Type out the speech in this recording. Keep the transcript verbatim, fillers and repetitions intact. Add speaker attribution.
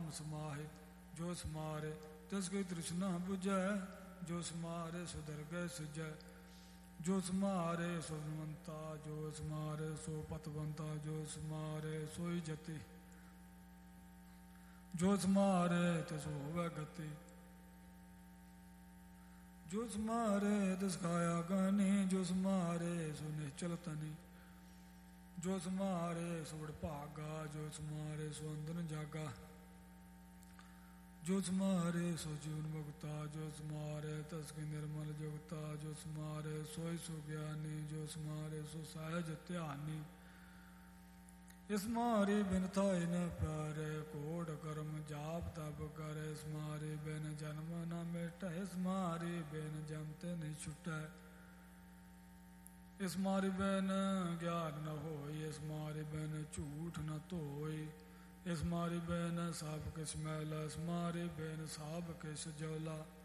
Speaker 1: नाम समाहे जो समारे तिसकी तृष्णा बुझै जो समारे सो दरगह सुझै जो समारे सो मनवंता जो समारे सो पतवंता जो समारे सोई जति जो समारे तिस होवै गति जो समारे तिस खाया गानी जो समारे सो निश्चल तनी जो समारे सो बड़ भागा जो समारे सो अंदर जागा जो समारे सो जीवन मुक्ता जो समारे तस्की निर्मल जुगता जो समारे सोई सुज्ञानी जो समारे सो सहज ध्यानी इस मारी बिन थाई न प्यारे कोट कर्म जाप तप करे इस मारी बिन जन्म न मिटे इस मारी बिन जमते नहीं छुटे इस मारी बिन ज्ञान न होई इस मारी बिन झूठ न धोई इस मारी बेन साब किस मैला इस मारी बेन साब किस जौला